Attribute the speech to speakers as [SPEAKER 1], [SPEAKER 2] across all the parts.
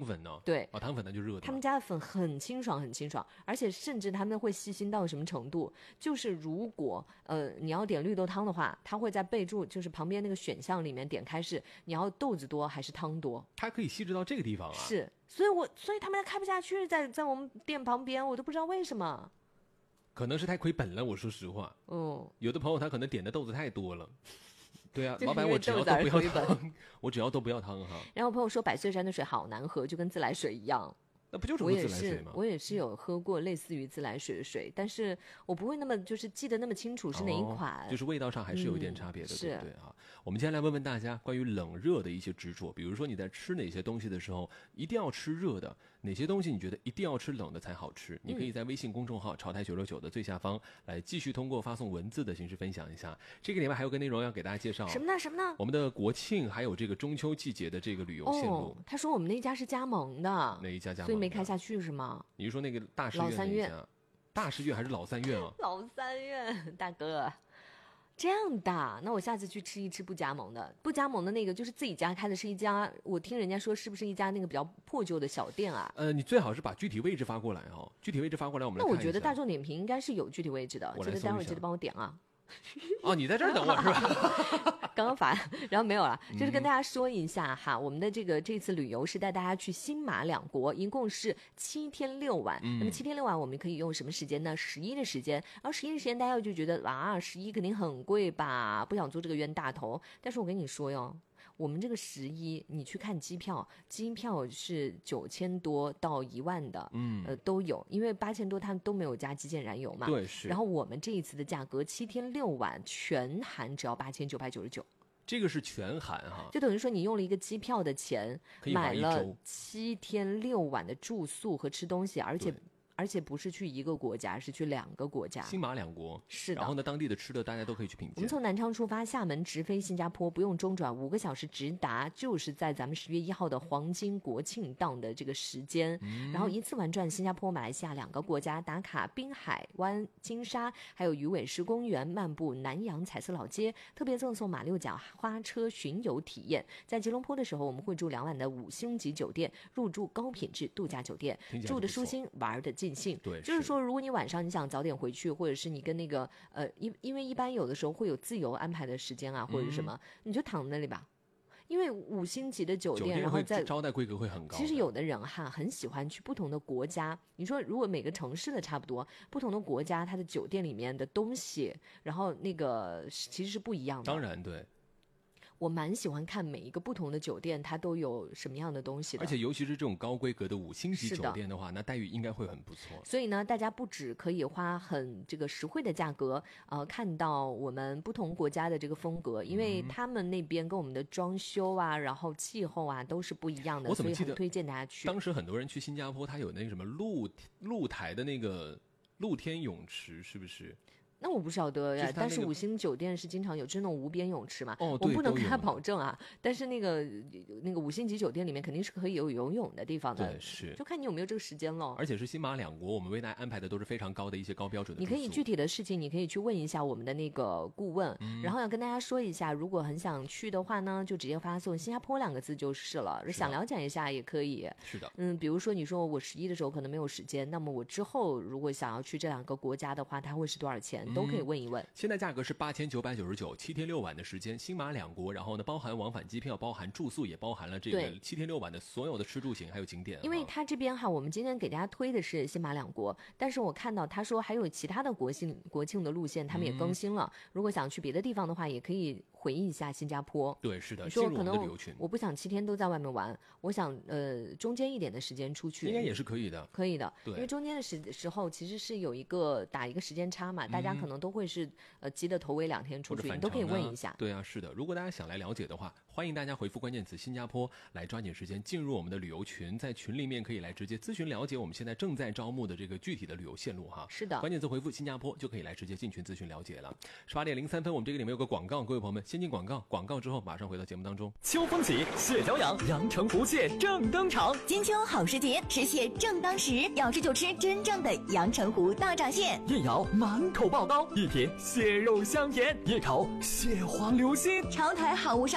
[SPEAKER 1] 粉呢？
[SPEAKER 2] 对，
[SPEAKER 1] 糖粉那就热的。
[SPEAKER 2] 他们家的粉很清爽，很清爽，而且甚至他们会细心到什么程度？就是如果你要点绿豆汤的话，他会在备注就是旁边那个选项里面点开是你要豆子多还是汤多，
[SPEAKER 1] 它可以细致到这个地方啊。
[SPEAKER 2] 是，所以他们开不下去，在我们店旁边，我都不知道为什么。
[SPEAKER 1] 可能是太亏本了，我说实话。有的朋友他可能点的豆子太多了。对啊，老板，我只要都不要汤，我只要都不要汤哈。
[SPEAKER 2] 然后朋友说百岁山的水好难喝，就跟自来水一样。
[SPEAKER 1] 那不就是喝自来水吗？
[SPEAKER 2] 我也是有喝过类似于自来水的水，但是我不会那么就是记得那么清楚是哪一款，
[SPEAKER 1] 就是味道上还是有一点差别的，对不对啊？我们接下来问问大家关于冷热的一些执着，比如说你在吃哪些东西的时候一定要吃热的，哪些东西你觉得一定要吃冷的才好吃？你可以在微信公众号潮台969的最下方来继续通过发送文字的形式分享一下。这个礼拜还有个内容要给大家介绍，
[SPEAKER 2] 什么呢？
[SPEAKER 1] 我们的国庆还有这个中秋季节的这个旅游线路。
[SPEAKER 2] 他说我们那家是加盟的，
[SPEAKER 1] 哪一家加盟的？
[SPEAKER 2] 所以没开下去是吗？
[SPEAKER 1] 你是说那个大师院那一家？大师院还是老三院啊？
[SPEAKER 2] 老三院，大哥，这样的，那我下次去吃一吃不加盟的。不加盟的那个就是自己家开的，是一家，我听人家说是不是一家那个比较破旧的小店啊？
[SPEAKER 1] 你最好是把具体位置发过来哈，具体位置发过来我们来看一下。
[SPEAKER 2] 那我觉得大众点评应该是有具体位置的，记得待会儿记得帮我点啊。
[SPEAKER 1] 你在这儿等我是吧？
[SPEAKER 2] 刚刚发，然后没有了，就是跟大家说一下哈，我们的这次旅游是带大家去新马两国，一共是7天6晚。那么7天6晚我们可以用什么时间呢？11的时间。然后11的时间大家就觉得11肯定很贵吧，不想做这个冤大头。但是我跟你说哟，我们这个11你去看机票是9000多到1万的，都有，因为8000多他们都没有加基建燃油嘛。
[SPEAKER 1] 对，是。
[SPEAKER 2] 然后我们这一次的价格7天6晚全含只要8999。
[SPEAKER 1] 这个是全含哈，
[SPEAKER 2] 就等于说你用了一个机票的钱买了7天6晚的住宿和吃东西，而且不是去一个国家，是去2个国家，
[SPEAKER 1] 新马两国。
[SPEAKER 2] 是的。
[SPEAKER 1] 然后呢，当地的吃的大家都可以去品鉴。
[SPEAKER 2] 我们从南昌出发，厦门直飞新加坡，不用中转，5个小时直达，就是在咱们10月1号的黄金国庆档的这个时间。然后一次玩转新加坡、马来西亚2个国家，打卡滨海湾、金沙，还有鱼尾狮公园，漫步南洋彩色老街，特别赠送马六甲花车巡游体验。在吉隆坡的时候，我们会住2晚的5星级酒店，入住高品质度假酒店，住的舒心，玩的尽兴。
[SPEAKER 1] 对，
[SPEAKER 2] 就是说如果你晚上你想早点回去，或者是你跟那个因为一般有的时候会有自由安排的时间啊，或者是什么，你就躺那里吧。因为5星级的酒店，然后在
[SPEAKER 1] 招待规格会很高。
[SPEAKER 2] 其实有的人很喜欢去不同的国家。你说如果每个城市的差不多，不同的国家它的酒店里面的东西，然后那个其实是不一样的。
[SPEAKER 1] 当然对。
[SPEAKER 2] 我蛮喜欢看每一个不同的酒店它都有什么样的东西的，
[SPEAKER 1] 而且尤其是这种高规格的5星级酒店的话，那待遇应该会很不错。
[SPEAKER 2] 所以呢，大家不只可以花很这个实惠的价格，看到我们不同国家的这个风格，因为他们那边跟我们的装修啊，然后气候啊都是不一样的，所以很推荐大家去。
[SPEAKER 1] 当时很多人去新加坡，他有那个什么露台的那个露天泳池，是不是？
[SPEAKER 2] 那我不晓得呀，但是5星酒店是经常有，就是那种无边泳池嘛。
[SPEAKER 1] 我
[SPEAKER 2] 不能跟他保证啊。但是那个5星级酒店里面肯定是可以有游泳的地方的。
[SPEAKER 1] 对，是。
[SPEAKER 2] 就看你有没有这个时间咯。
[SPEAKER 1] 而且是新马两国，我们为大家安排的都是非常高的一些高标准的。
[SPEAKER 2] 你可以具体的事情，你可以去问一下我们的那个顾问，然后要跟大家说一下，如果很想去的话呢，就直接发送新加坡2个字就是了。想了解一下也可以。
[SPEAKER 1] 是的。
[SPEAKER 2] 比如说你说我11的时候可能没有时间，那么我之后如果想要去这2个国家的话，它会是多少钱，都可以问一问。
[SPEAKER 1] 现在价格是8999，7天6晚的时间，新马两国，然后呢包含往返机票，包含住宿，也包含了这个7天6晚的所有的吃住行还有景点。
[SPEAKER 2] 因为他这边我们今天给大家推的是新马两国，但是我看到他说还有其他的国庆的路线，他们也更新了。如果想去别的地方的话，也可以回忆一下新加坡。
[SPEAKER 1] 对，是的。
[SPEAKER 2] 你说可能我不想7天都在外面玩，我想中间一点的时间出去，
[SPEAKER 1] 应该也是可以的。
[SPEAKER 2] 可以的，
[SPEAKER 1] 对，
[SPEAKER 2] 因为中间的时候其实是有打一个时间差嘛，大家可能都会是急得头尾2天出去，你都可以问一下。
[SPEAKER 1] 对啊，是的。如果大家想来了解的话，欢迎大家回复关键词新加坡，来抓紧时间进入我们的旅游群，在群里面可以来直接咨询了解我们现在正在招募的这个具体的旅游线路哈。
[SPEAKER 2] 是的，
[SPEAKER 1] 关键词回复新加坡就可以来直接进群咨询了解了。18点03分，我们这个里面有个广告，各位朋友们先进广告之后马上回到节目当中。
[SPEAKER 3] 秋风起，蟹脚痒，阳澄湖蟹正登场。
[SPEAKER 4] 金秋好时节，吃蟹正当时，要吃就吃真正的阳澄湖大闸蟹。
[SPEAKER 3] 一咬满口爆刀，一舔蟹肉香甜，一口蟹黄流心。
[SPEAKER 4] 潮台好物商场阳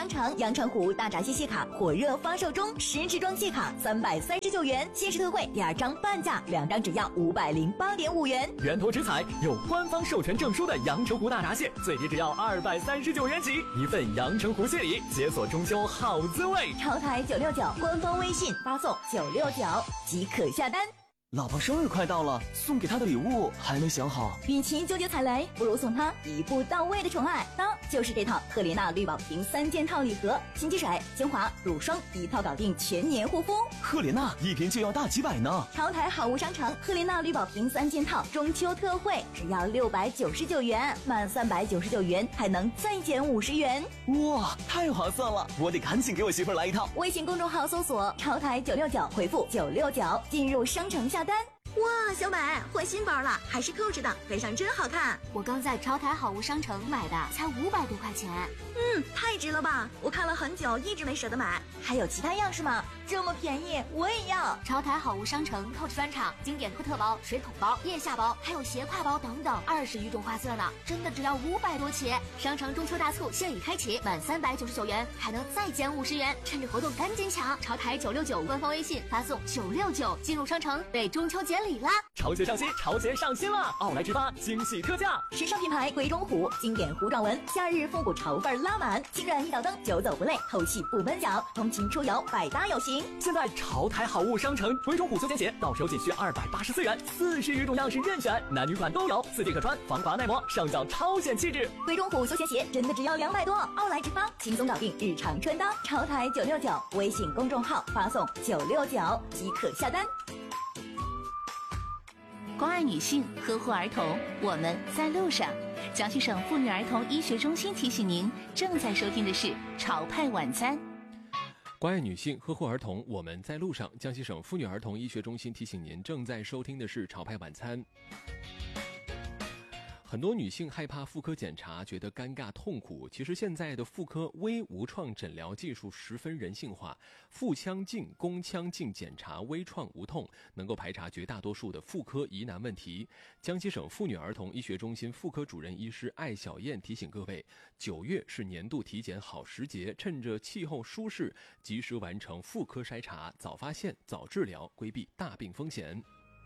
[SPEAKER 4] 阳澄湖大闸蟹蟹卡火热发售中，10支装蟹卡339元，限时特惠第2张半价，2张只要508.5元。
[SPEAKER 3] 源头直采，有官方授权证书的阳澄湖大闸蟹，最低只要239元起，一份阳澄湖蟹礼，解锁中秋好滋味。
[SPEAKER 4] 潮台969官方微信发送969即可下单。
[SPEAKER 5] 老婆生日快到了，送给她的礼物还没想好。
[SPEAKER 4] 与其纠结踩雷，不如送她一步到位的宠爱。那就是这套赫莲娜绿宝瓶3件套礼盒，新机水、精华、乳霜一套搞定全年护肤。
[SPEAKER 5] 赫莲娜一瓶就要大几百呢。
[SPEAKER 4] 潮台好物商城赫莲娜绿宝瓶3件套中秋特惠，只要699元，满399元还能再减50元。
[SPEAKER 5] 哇，太划算了！我得赶紧给我媳妇儿来一套。
[SPEAKER 4] 微信公众号搜索潮台969，回复969进入商城下单。哇，小美换新包了，还是扣着的，背上真好看。
[SPEAKER 6] 我刚在潮台好物商城买的，才500多块钱。
[SPEAKER 4] 太值了吧！我看了很久，一直没舍得买。还有其他样式吗？这么便宜，我也要。
[SPEAKER 6] 潮台好物商城 Coach 专场经典托特包、水桶包、腋下包，还有斜挎包等等，20余种花色呢，真的只要500多起。商城中秋大促现已开启，满399元还能再减50元，趁着活动赶紧抢！潮台969官方微信发送969进入商城，为中秋节礼啦！
[SPEAKER 3] 潮鞋上新，潮鞋上新了！奥莱直发惊喜特价，
[SPEAKER 4] 时尚品牌鬼冢虎经典糊状纹，夏日复古潮范拉满，轻软一脚蹬，久走不累，透气不闷脚，通勤出游百搭有型。
[SPEAKER 3] 现在潮台好物商城鬼冢虎休闲鞋到手仅需284元，40余种样式任选，男女款都有，4季可穿，防滑耐磨，上脚超显气质。
[SPEAKER 4] 鬼冢虎休闲鞋真的只要200多，奥莱直发轻松搞定日常穿搭。潮台969微信公众号发送969即可下单。
[SPEAKER 7] 关爱女性，呵护儿童，我们在路上。江西省妇女儿童医学中心提醒您，正在收听的是潮派晚餐。
[SPEAKER 1] 关爱女性，呵护儿童，我们在路上。江西省妇女儿童医学中心提醒您，正在收听的是潮派晚餐。很多女性害怕妇科检查，觉得尴尬痛苦。其实现在的妇科微无创诊疗技术十分人性化，腹腔镜、宫腔镜检查微创无痛，能够排查绝大多数的妇科疑难问题。江西省妇女儿童医学中心妇科主任医师艾小燕提醒各位，9月是年度体检好时节，趁着气候舒适，及时完成妇科筛查，早发现、早治疗，规避大病风险。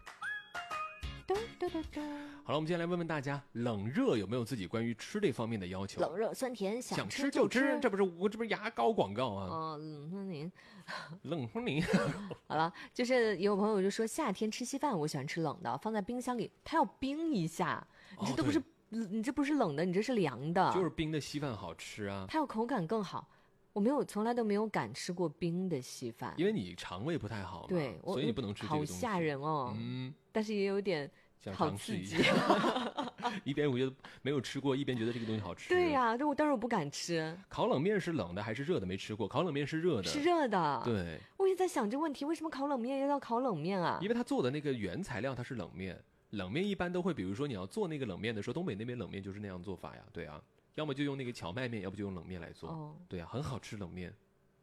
[SPEAKER 1] 好了，我们接下来问问大家，冷热有没有自己关于吃这方面的要求？
[SPEAKER 2] 冷热酸甜，
[SPEAKER 1] 想
[SPEAKER 2] 吃
[SPEAKER 1] 就
[SPEAKER 2] 吃，
[SPEAKER 1] 这不是牙膏广告啊？
[SPEAKER 2] 冷风铃，
[SPEAKER 1] 冷风铃。
[SPEAKER 2] 好了，就是有朋友就说夏天吃稀饭，我喜欢吃冷的，放在冰箱里，它要冰一下。你这都不是，你这不是冷的，你这是凉的。
[SPEAKER 1] 就是冰的稀饭好吃啊，
[SPEAKER 2] 它要口感更好。我从来都没有敢吃过冰的稀饭，
[SPEAKER 1] 因为你肠胃不太好嘛，
[SPEAKER 2] 对，
[SPEAKER 1] 所以你不能吃这个东西。
[SPEAKER 2] 好吓人哦，但是也有点好刺激。
[SPEAKER 1] 一边我觉得没有吃过，一边觉得这个东西好吃。
[SPEAKER 2] 对呀，但是我不敢吃。
[SPEAKER 1] 烤冷面是冷的还是热的？没吃过。烤冷面是热的，
[SPEAKER 2] 是热的。
[SPEAKER 1] 对，
[SPEAKER 2] 我一直在想这个问题，为什么烤冷面要烤冷面啊？
[SPEAKER 1] 因为它做的那个原材料它是冷面，冷面一般都会，比如说你要做那个冷面的时候，东北那边冷面就是那样做法呀，对啊。要么就用那个荞麦面，要不就用冷面来做。对呀，很好吃冷面。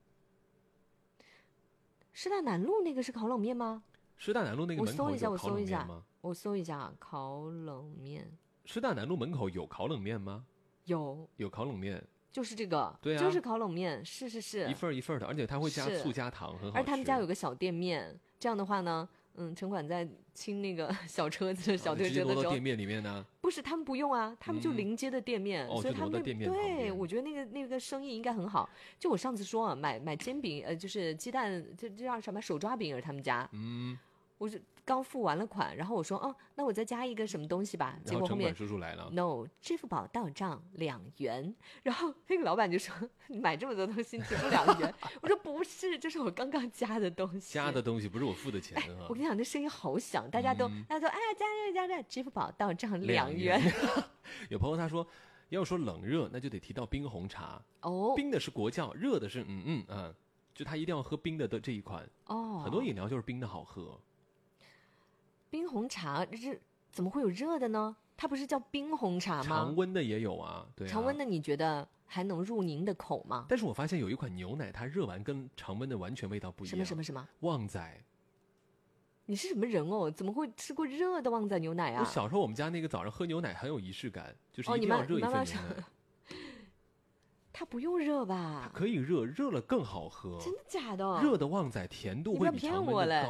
[SPEAKER 2] 师大南路那个是烤冷面吗？
[SPEAKER 1] 师大南路那个门口有烤冷面吗？
[SPEAKER 2] 我搜一下烤冷面。
[SPEAKER 1] 师大南路门口有烤冷面吗？
[SPEAKER 2] 有
[SPEAKER 1] 烤冷面，
[SPEAKER 2] 就是这个，
[SPEAKER 1] 对啊，
[SPEAKER 2] 就是烤冷面，是
[SPEAKER 1] 一份一份的，而且它会加醋加糖，很好吃。
[SPEAKER 2] 而他们家有个小店面，这样的话呢。城管在清那个小车子、小推车的时候，
[SPEAKER 1] 直接挪到店面里面呢？
[SPEAKER 2] 不是，他们不用啊，他们就临街的店面，所以他们对，我觉得那个生意应该很好。就我上次说啊，买煎饼，就是鸡蛋，这叫什么手抓饼，他们家，我是刚付完了款，然后我说那我再加一个什么东西吧，结果后面
[SPEAKER 1] 城管叔叔来了
[SPEAKER 2] ，no， 支付宝到账2元，然后那个老板就说你买这么多东西只付2元，我说不是，这是我刚刚加的东西，
[SPEAKER 1] 加的东西不是我付的钱啊。
[SPEAKER 2] 我跟你讲，那声音好响，大家说加这，支付宝到账2元。
[SPEAKER 1] 有朋友他说，要说冷热，那就得提到冰红茶冰的是国窖，热的是就他一定要喝冰的这一款很多饮料就是冰的好喝。
[SPEAKER 2] 冰红茶怎么会有热的呢？它不是叫冰红茶吗？
[SPEAKER 1] 常温的也有啊，对啊。
[SPEAKER 2] 常温的你觉得还能入您的口吗？
[SPEAKER 1] 但是我发现有一款牛奶，它热完跟常温的完全味道不一样。
[SPEAKER 2] 什么？
[SPEAKER 1] 旺仔。
[SPEAKER 2] 你是什么人哦？怎么会吃过热的旺仔牛奶啊？
[SPEAKER 1] 我小时候我们家那个早上喝牛奶很有仪式感，就是一定要热一份牛奶。
[SPEAKER 2] 它不用热吧？
[SPEAKER 1] 可以热，热了更好喝。
[SPEAKER 2] 真的假的？
[SPEAKER 1] 热的旺仔甜度会比常温的高。